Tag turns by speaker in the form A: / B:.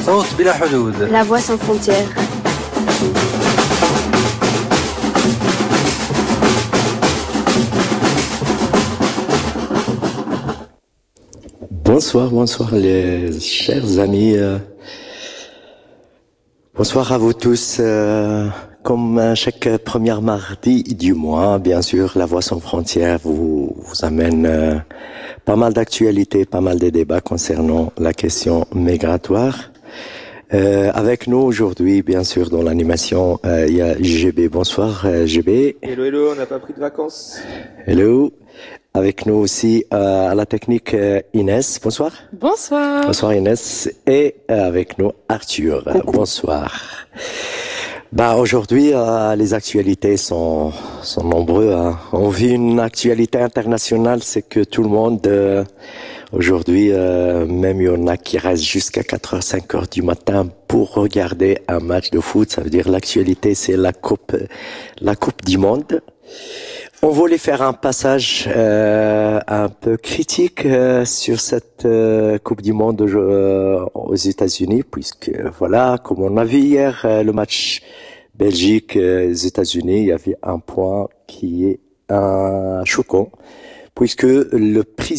A: صوت بلا حدود.
B: La voix sans frontières.
C: Bonsoir les chers amis. Bonsoir à vous tous. Comme chaque premier mardi du mois, bien sûr, La Voix sans frontières vous amène pas mal d'actualités, pas mal de débats concernant la question migratoire. Avec nous aujourd'hui, bien sûr, dans l'animation, il y a GB. Bonsoir GB.
D: Hello, on n'a pas pris de vacances.
C: Hello. Avec nous aussi à la technique Inès. Bonsoir.
E: Bonsoir.
C: Bonsoir Inès. Et avec nous Arthur.
B: Coucou.
C: Bonsoir. Aujourd'hui, les actualités sont nombreuses. Hein. On vit une actualité internationale, c'est que tout le monde aujourd'hui, même il y en a qui restent jusqu'à 4h, 5h du matin pour regarder un match de foot. Ça veut dire l'actualité, c'est la coupe du monde. On voulait faire un passage un peu critique sur cette Coupe du Monde aux États-Unis, puisque voilà, comme on a vu hier le match Belgique-États-Unis, il y avait un point qui est choquant, puisque le président